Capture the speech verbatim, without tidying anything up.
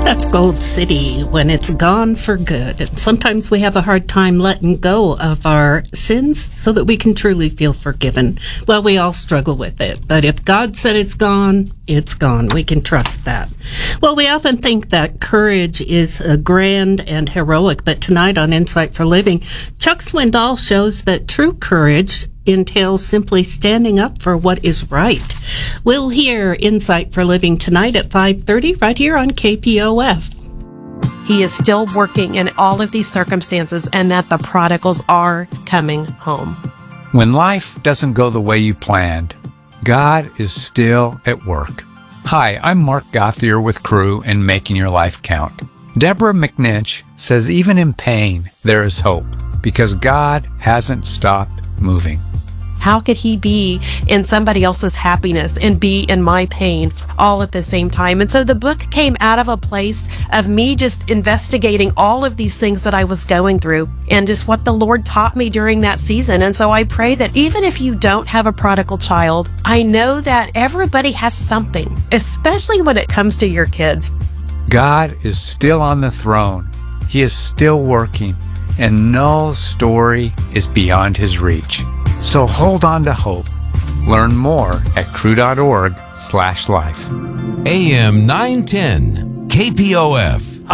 That's Gold City, When It's Gone for Good. And sometimes we have a hard time letting go of our sins so that we can truly feel forgiven. Well, we all struggle with it. But if God said it's gone, it's gone. We can trust that. Well, we often think that courage is uh, grand and heroic, but tonight on Insight for Living, Chuck Swindoll shows that true courage entails simply standing up for what is right. We'll hear Insight for Living tonight at five thirty right here on K P O F. He is still working in all of these circumstances, and that the prodigals are coming home. When life doesn't go the way you planned, God is still at work. Hi, I'm Mark Gothier with Crew and Making Your Life Count. Deborah McNinch says even in pain, there is hope because God hasn't stopped moving. How could he be in somebody else's happiness and be in my pain all at the same time? And so the book came out of a place of me just investigating all of these things that I was going through and just what the Lord taught me during that season. And so I pray that even if you don't have a prodigal child, I know that everybody has something, especially when it comes to your kids. God is still on the throne. He is still working, and no story is beyond his reach. So hold on to hope. Learn more at crew.org slash life. A M nine ten, K P O F.